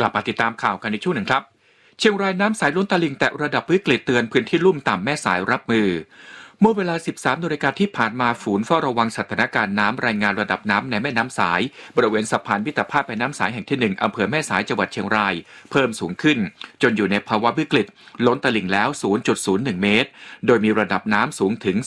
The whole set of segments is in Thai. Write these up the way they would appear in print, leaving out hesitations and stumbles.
ลับมาติดตามข่าวกันในช่วงหนึ่งครับเชียงรายน้ำสายล้นตลิ่งแตะระดับวิกฤตเตือนพื้นที่ลุ่มต่ำแม่สายรับมือเมื่อเวลา 13 นาฬิกาที่ผ่านมาศูนย์เฝ้าระวังสถานการณ์น้ำรายงานระดับน้ำในแม่น้ำสายบริเวณสะพานมิตรภาพแม่น้ำสายแห่งที่ 1อำเภอแม่สายจังหวัดเชียงรายเพิ่มสูงขึ้นจนอยู่ในภาวะวิกฤตล้นตลิ่งแล้ว 0.01 เมตรโดยมีระดับน้ำสูงถึง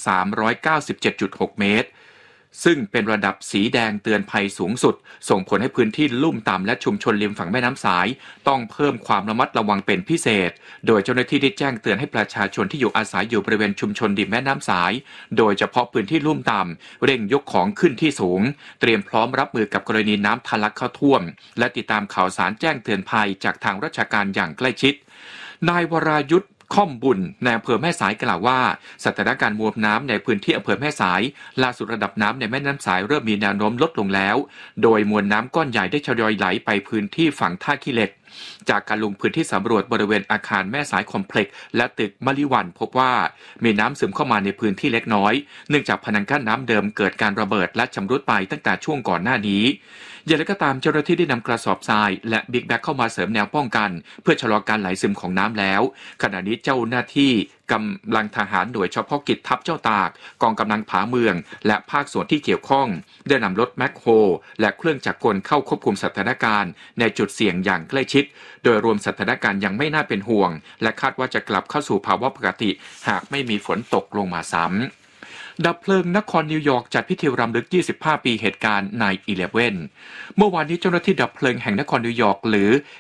397.6 เมตรซึ่งเป็นระดับสีแดงเตือนภัยสูงสุดส่งผลให้พื้นที่ลุ่มต่ำและชุมชนริมฝั่งแม่น้ำสายต้องเพิ่มความระมัดระวังเป็นพิเศษโดยเจ้าหน้าที่ได้แจ้งเตือนให้ประชาชนที่อยู่อาศัยอยู่บริเวณชุมชนริมแม่น้ำสายโดยเฉพาะพื้นที่ลุ่มต่ำเร่งยกของขึ้นที่สูงเตรียมพร้อมรับมือกับกรณีน้ำทะลักเข้าท่วมและติดตามข่าวสารแจ้งเตือนภัยจากทางราชการอย่างใกล้ชิดนายวรายุทธค่อมบุญในอำเภอแม่สายกล่าวว่าสถานการณ์มวลน้ำในพื้นที่อำเภอแม่สายล่าสุดระดับน้ำในแม่น้ำสายเริ่มมีแนวโน้มลดลงแล้วโดยมวลน้ำก้อนใหญ่ได้ทยอยไหลไปพื้นที่ฝั่งท่าขี้เหล็กจากการลงพื้นที่สำรวจบริเวณอาคารแม่สายคอมเพล็กซ์และตึกมะลิวันพบว่ามีน้ำซึมเข้ามาในพื้นที่เล็กน้อยเนื่องจากพนังกั้นน้ำเดิมเกิดการระเบิดและชำรุดไปตั้งแต่ช่วงก่อนหน้านี้อย่างไรก็ตามเจ้าหน้าที่ได้นำกระสอบทรายและบิ๊กแบ็คเข้ามาเสริมแนวป้องกันเพื่อชะลอการไหลซึมของน้ำแล้วขณะนี้เจ้าหน้าที่กำลังทหารหน่วยเฉพาะกิจทัพเจ้าตากกองกำลังผาเมืองและภาคส่วนที่เกี่ยวข้องได้นำรถแมคโครและเครื่องจักรกลเข้าควบคุมสถานการณ์ในจุดเสี่ยงอย่างใกล้ชิดโดยรวมสถานการณ์ยังไม่น่าเป็นห่วงและคาดว่าจะกลับเข้าสู่ภาวะปกติหากไม่มีฝนตกลงมาซ้ำดับเพลิงนครนิวยอร์กจัดพิธีรำลึก 25 ปีเหตุการณ์ 9/11 เมื่อวานนี้เจ้าหน้าที่ดับเพลิงแห่งนครนิวยอร์กหรือ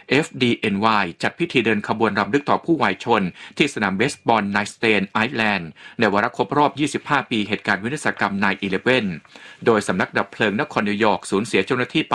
FDNY จัดพิธีเดินขบวนรำลึกต่อผู้วายชนที่สนามเบสบอลไนท์สเตนไอแลนด์ในวาระครบรอบ 25 ปีเหตุการณ์วินาศกรรม 9/11 โดยสำนักดับเพลิงนครนิวยอร์กสูญเสียเจ้าหน้าที่ไป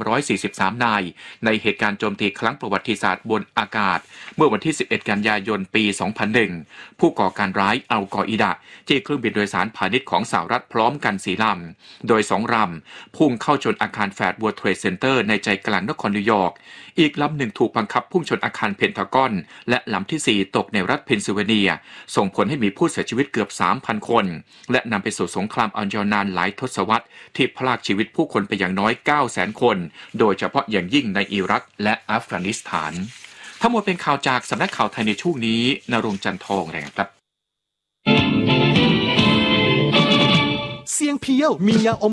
343 นายในเหตุการณ์โจมตีครั้งประวัติศาสตร์บนอากาศเมื่อวันที่ 11 กันยายน ปี 2001 ผู้ก่อการร้ายอัลกออิดะจี้เครื่องบินโดยสารพาณิชย์ของสหรัฐพร้อมกัน4 ลำโดย2 ลำพุ่งเข้าชนอาคารแฟดเวิลด์เทรดเซ็นเตอร์ในใจกลางนครนิวยอร์กอีกลำหนึ่งถูกบังคับพุ่งชนอาคารเพนทากอนและลำที่4ตกในรัฐเพนซิลเวเนียส่งผลให้มีผู้เสียชีวิตเกือบ 3,000 คนและนำไปสู่สงครามอันยาวนานหลายทศวรรษที่พรากชีวิตผู้คนไปอย่างน้อย 900,000 คนโดยเฉพาะอย่างยิ่งในอิรักและอัฟกานิสถานทั้งหมดเป็นข่าวจากสำนักข่าวไทยในช่วงนี้ณรงค์จันทองรายงานครับเสียงเพียวมียาอม